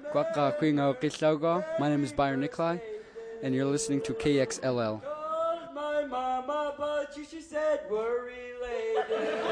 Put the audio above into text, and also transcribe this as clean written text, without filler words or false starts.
My name is Byron Nikolai, and you're listening to KXLL. My mama, but she said we're related.